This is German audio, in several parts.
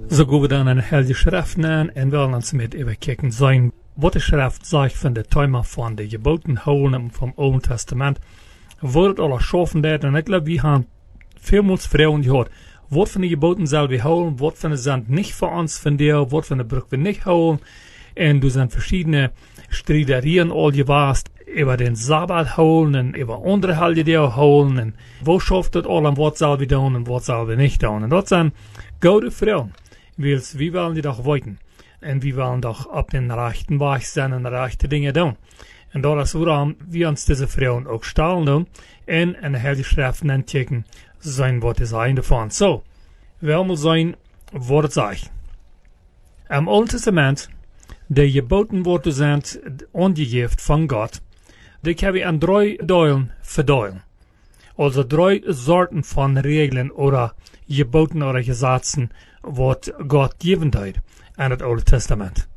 So gaan we dan een hele schrift nemen en willen ons met even kijken zijn wat de schrift zegt van de thema van de geboten houden vom Oude Testament. Wat het alles schaffen deed. En ik geloof, we hebben vielmals vrouwen gehoord. Wat van de geboten zullen we houden, wat van de zijn niet voor ons van deel, wat van de brug we niet houden. En er zijn verschillende striderieën al geweest over den Sabbat houden en over andere helgedeel houden. En wat schafft het al en wat zullen we doen en wat zullen we niet doen. En dat zijn goede vrouwen. We willen die toch weten. En we willen toch op den rechten weg zijn en de rechte dingen doen. En dat is waarom we ons deze vrouwen ook stellen doen. En een hele schrift kijken zijn wat is einde van. Zo, wel moet zijn wat het zegt. Im Oude Testament, de geboten worden zijn aangegeven van God, die kan we aan 3 delen verdelen. Also 3 soorten van regelen oder geboten oder gesetzen, wat God gegeven heeft aan het Oude Testament.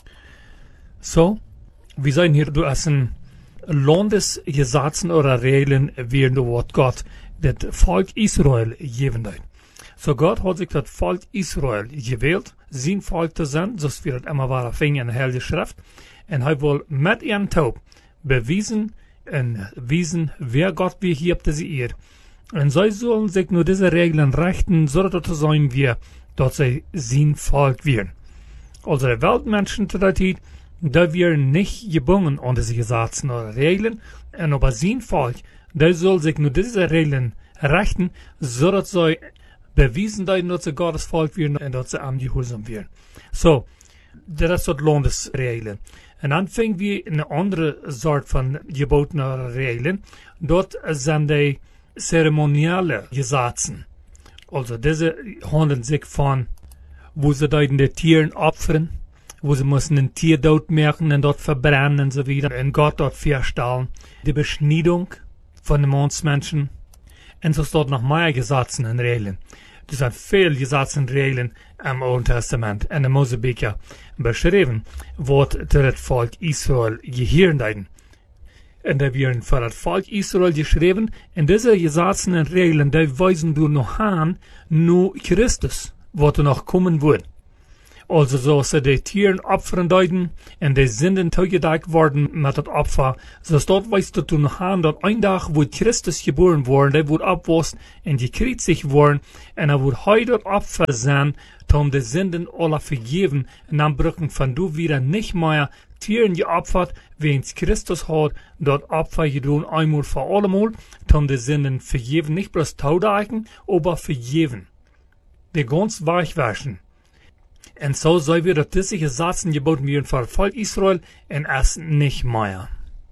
So, we zijn hier door als een landesgesetzen oder regelen, wie wat God het volk Israël gegeven heeft. So God hat sich das Volk Israel gewählt, sein Volk zu sein, so wie das immer war, fing in der Heilige Schrift. Und er will mit ihrem Taub bewiesen und wiesen, wer Gott wie hier habt sie ihr. Und sie sollen sich nur diese Regeln richten, so dass es sein wird, dass sie sein Volk werden. Also die Weltmenschen zu der Zeit, da werden nicht gebunden an diese Gesetze oder Regeln, und aber sein Volk, da soll sich nur diese Regeln richten, so dass sie bewiesen dat ze Gottes volk werden en dat ze aan gehoorzaam werden. So, dat is dat landesregelen. En dan vingen we een andere soort van geboten oder regelen. Dat zijn de ceremoniële gesetzen. Also, deze handelen zich van, wo ze de tieren opferen, wo ze moesten een tier doodmerken en dat verbrennen en zo wieder. En God dat verstellen. De beschneidung van de mensmensen. En zo staat nog meer gesetzen en regelen. Er zijn veel gesetzen en regelen im Oude Testament en de Mosebücher beschreven, wat ter het volk Israël geheerd hebben. En die werden voor het volk Israël geschreven, en deze gesetzen en regelen, die wijzen door nog aan, naar Christus, wat er nog komen wordt. Also zoals ze de tieren opferen deuten en de zinden toegedekt worden met het opfer, zo staat wijst er toen aan dat een dag wordt Christus geboren worden, die wordt opwast en gekreuzigd worden en er wordt hij dat opfer zijn, om de zinden alle vergeven en dan brücken van du wieder niet meer tieren geopfert, weens Christus had dat opfer gedaan eenmaal voor allemaal, om de zinden vergeven, niet bloß toedekken, aber vergeven. De ganz wegwaschen. En zo zijn we dat deze gesetzen geboten werden voor het volk Israël en es niet meer.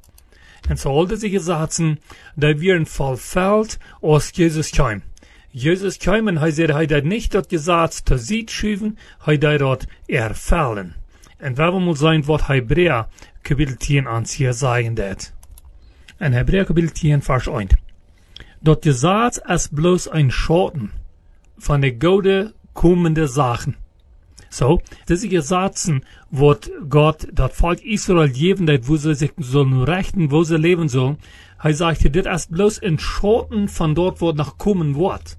En zo al deze gesetzen, die werden vervuld als Jezus kwam. Jezus kwam en hij zei, hij deed niet dat gesetz te ziet schuiven, hij deed dat erfüllen. En we moeten zijn wat Hebräer kapitel 10 ans hier zeggen deed. En Hebräer kapitel 10 vers 1. Dat gesetz is bloß ein Schatten van de gode kommende Sachen. So, diese Gesetzen, wat Gott dat Volk Israel gegeven heeft, wo sie sich sollen rechten, wo sie leben sollen, hij sagte, dit is bloß ein Schatten von dort, wat noch kommen wird.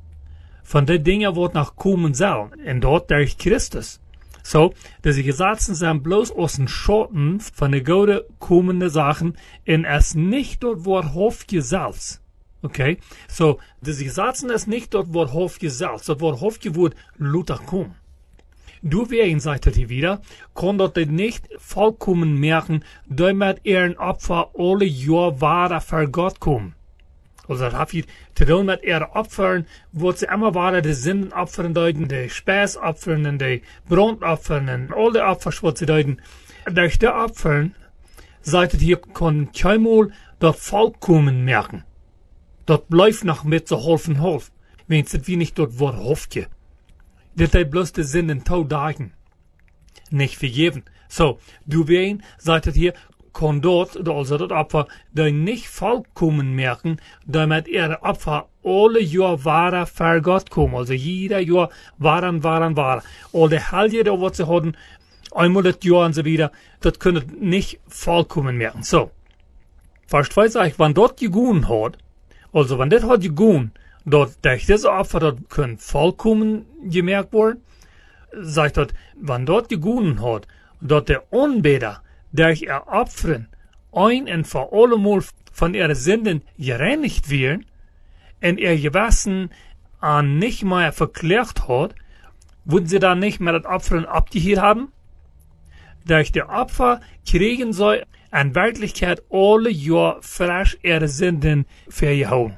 Von den Dingen, wat noch kommen soll. Und dort durch Christus. So, diese Gesetzen sind bloß aus ein Schatten von den gute kommenden Sachen, und es nicht dort, wat Hofje selbst. Okay? So, diese Gesetzen ist nicht dort, wat Hofje selbst. Dort, wat Hofje wird Luther kommen. Du wegen, sagt er wieder, kann dort nicht vollkommen merken, damit ihren Opfer alle Jahr wahrer für Gott kommen. Also das hat viel zu tun mit ihren Opfern, wo sie immer wahrer die Sünden opfern deuten, die Speis opfern und die Brand opfern und alle Opfer, was sie deuten. Durch die Opfern, sagt er hier, kann keinmal dort vollkommen merken. Dort bleibt noch mit so half, wenn es wie nicht dort Wort Hofje. Dat hij bloß de zinnen toedagen. Nicht vergeven. So, du wen, sagt het hier, kon dort, also dat Opfer, die nicht vollkommen merken, damit ihre Opfer alle Jahr wahrer für Gott kommen. Also jeder Jahr waren. All die Helge, was sie hatten, einmal das Jahr und so wieder, das können nicht vollkommen merken. So, Vers 2 sagt, wenn dort gegangen hat, also wenn das hat gegangen, dat durch diese Opfer dat können vollkommen gemerkt worden. sagt dort, wann dort gegunen hat, dort der Anbeter, durch ihr Opfern, ein und vor allemal von ihren Sünden gereinigt werden, und ihr Gewissen an nicht mehr verklärt hat, würden sie dann nicht mehr das Opfern abgehört haben? Durch die Opfer kriegen sie in Wirklichkeit alle Jahr frisch ihre Sünden vergehauen.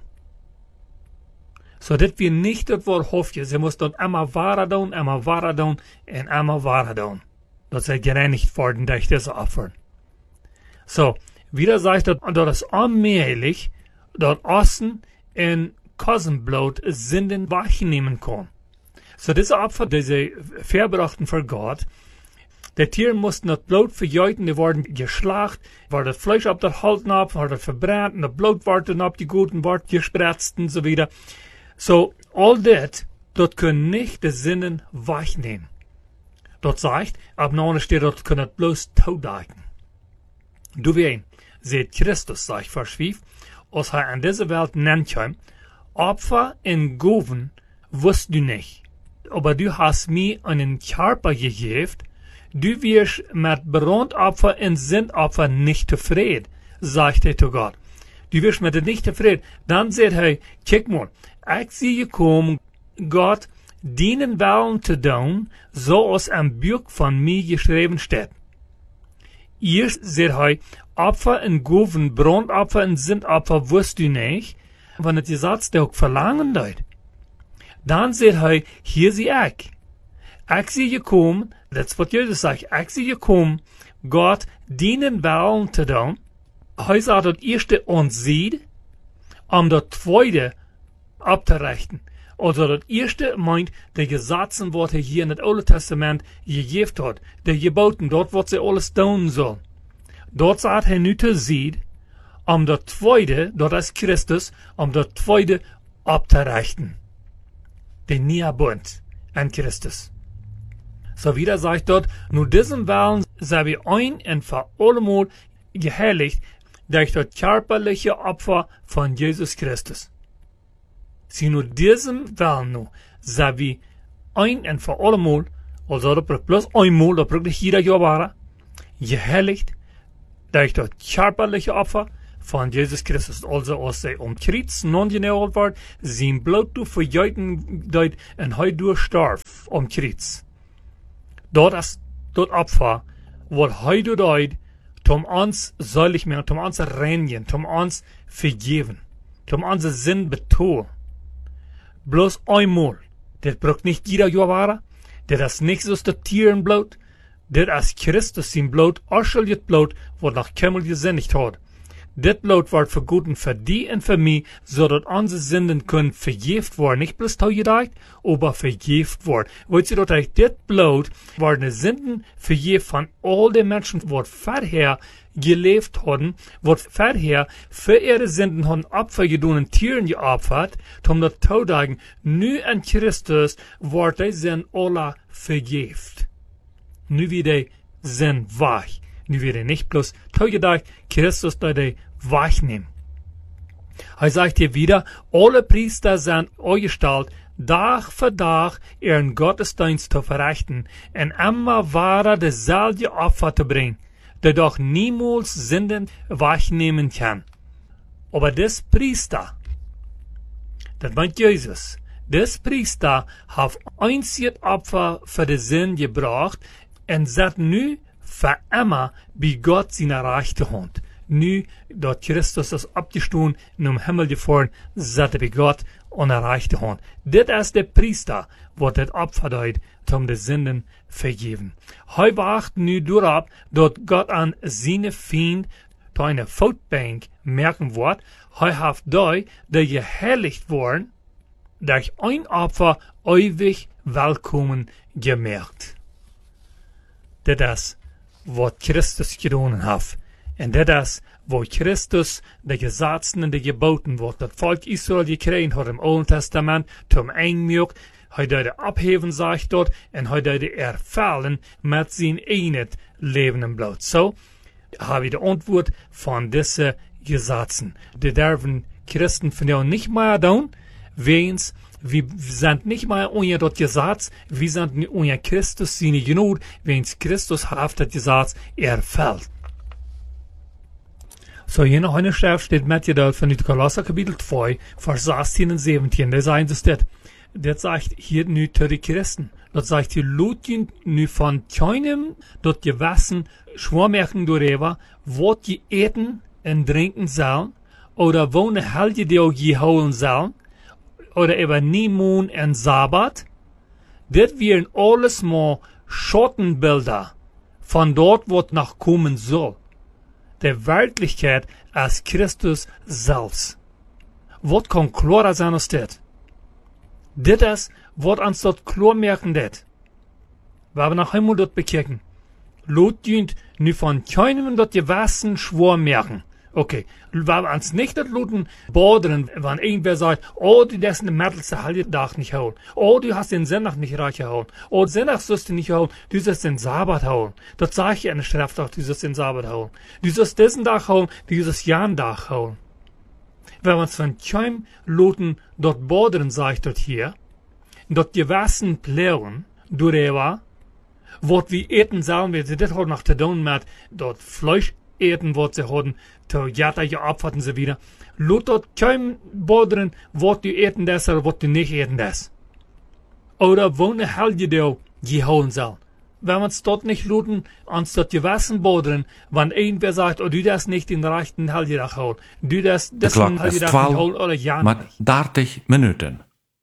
So dat wir nicht das Wort hoffen, sie muss dort immer wahrer tun, und immer wahrer tun. Dat sie gereinigt worden durch diese Opfer. So, wieder sagt dort, dass es allmählich dort Osten in Kosenblut Sünden wahrnehmen kann. So diese Opfer, diese verbrachten für Gott, die Tiere mussten das Blut verjeuten, die wurden geschlacht, war das Fleisch ab der Halten ab, war das verbrannt, und das Blut wurde ab die guten Wort gespritzt und so wieder. So, all das können nicht die Sünden wahrnehmen. Dort sagt, ab nun steht dort, können das bloß totdecken. Du wen, seht Christus, sagt verschwief, als er in dieser Welt nennt ihm, Opfer in Goven wusst du nicht, aber du hast mir einen Körper gegeben, du wirst mit Brandopfer und Sündopfer nicht zufrieden, sagt er zu Gott. Du wirst mit dem nicht zufrieden. Dann sagt er, guck mal, ich sehe gekommen, Gott dienen wollen zu tun, so als am Buch von mir geschrieben steht. Erst sagt er, Opfer in Goven, Brandopfer und Sündopfer wusst du nicht, wenn es Gesetz der auch verlangen leid. Dann sagt er, hier sehe ich. Ich sehe gekommen, das ist was Jesus sagt, ich sehe gekommen, Gott dienen wollen zu tun. Er sagt, das erste uns sieht, das zweite abzurechten. Also das erste meint, die Gesetze, was er hier in das Alte Testament gegeben hat, die Geboten, dort, was sie alles tun soll. Dort sagt er nicht sieht, das zweite, dort ist Christus, das zweite abzurechten. Den Niabund an Christus. So wieder sagt dort, nur diesem Willen sei wir ein und für allemal geheiligt durch das körperliche Opfer von Jesus Christus. Sie nur diesem Willen nur sei wir ein und für allemal, also das bloß einmal, das wirklich jeder Jahr war, geheiligt durch das körperliche Opfer von Jesus Christus. Also als sie Kreuz non genäht wird, sein Blut zu verjeuten deut und heute starb Kreuz. Dort ist dort Opfer, was heute deut, uns seilig mehr, uns reinigen, uns vergeben, unsere Sinn betonen. Bloß einmal. Das braucht nicht jeder Jahr war. Das ist nicht so das Tierenblut. Das ist Christus sein Blut, das Blut, was nach Kimmel gesündigt hat. Das Blut wird für gut und für die und für mich, so dass unsere Sünden können vergift werden. Nicht bloß gedacht, aber vergift werden. Wollt ihr dort das Blut werden die Sünden vergift von all den Menschen, die vorher gelebt haben, die vorher für ihre Sünden haben Opfer getan und Tieren geopfert, um das Toddagen. Nu an Christus wird die Sünden alle vergift. Nu wie die Sünden weich. Nu wird nicht bloß gedacht, Christus die wahrnehmen. Er sagt hier wieder, alle Priester sind eingestellt, Tag für Tag ihren Gottesdienst zu verrichten und immer wahrer dasselbe Opfer zu bringen, der doch niemals Sünden wahrnehmen kann. Aber das Priester, das meint Jesus, das Priester hat einzig Opfer für die Sünden gebracht und sagt nu für immer bei Gott seine rechte Hand. Nu, dort Christus ist abgestoßen und im Himmel gefahren, sagt bei Gott an der rechten Hand. Das ist der Priester, der das Opfer deut, um die Sünden vergeben. Heu wacht nu darauf, dort Gott an seine Feind zu einer Footbank merken wird, heu hat dort, der geheiligt worden, durch ein Opfer ewig willkommen gemerkt. Das ist, was Christus getan hat. Und das ist, wo Christus die Gesetze und die Geboten, was das Volk Israel gekriegt hat im Alten Testament, zum Einmilch, heute abheben, sagt dort, und heute erfallen mit sein eigenes Leben im Blut. So habe ich die Antwort von diesen Gesetzen. Die dürfen Christen von ja nicht mehr tun, wenns Wir sind nicht mal unter das Gesetz, wir sind unter Christus seine Genut, wenn Christus hat das Gesetz erfüllt. So, hier noch eine Schrift steht mit dir dort von Kolosser Kapitel 2, Vers 16 und 17. Da sagen sie das sagt hier nu zu den Christen. Das sagt die Leute nu von keinem dort gewassen Schwurmerken darüber, was die eten und trinken sollen, oder wo eine Helge die holen sollen, oder über Niemoon und Sabbat. Das wären alles mal Schattenbilder von dort, was noch kommen soll. Der Wirklichkeit als Christus selbst. Was kann klarer sein als das? Das ist, was uns dort klar merken das. Wir haben noch einmal dort bekeken. Lot dient nu von keinem dort gewassen Schwur merken. Okay, wir haben uns nicht dort Loten bodern, wenn irgendwer sagt, oh, du hast den mittelste Halbtag nicht holen. Oh, du hast den Sonntag nicht reich gehauen. Oh, den Sonntag sollst du nicht holen, du sollst den Sabbat holen. Dort sage ich eine Schrift auch, du sollst den Sabbat holen. Du sollst diesen Tag holen, du sollst jeden Tag holen. Wenn wir uns von keinem Loten dort bodern, sage ich dort hier, dort gewassen Plären, darüber, was wir eten sollen, wir das hat noch zu tun mit, dort Fleisch eten, was sie haben, zu Jata geopfert und so wieder. Lot dort kein bodern, was du eten das oder was du nicht eten das. Oder wo eine Helge die holen soll. Wenn wir uns dort nicht looten, uns dort gewassen bodern, wenn irgendwer sagt, oh, du das nicht den rechten Helge holen, du das den Helge nicht holen, oder ja nicht. 30 Minuten.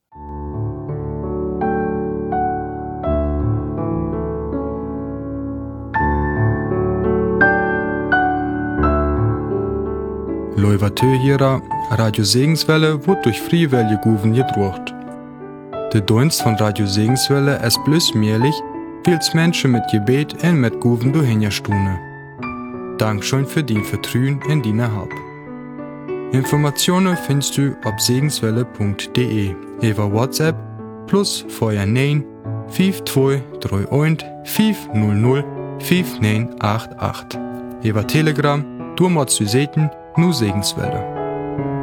Loivatö-Hierer, Radio Segenswelle wird durch Friewelle Guven gedruckt. Der Dienst von Radio Segenswelle ist bloß mährlich, weil's Menschen mit Gebet und mit Guven durchhingerstune. Dankeschön für dein Vertrauen in deine Hab. Informationen findest du auf segenswelle.de über WhatsApp plus vorher 9 5231 500 5988. Über Telegram, du musst du sehen, nur Segenswelle.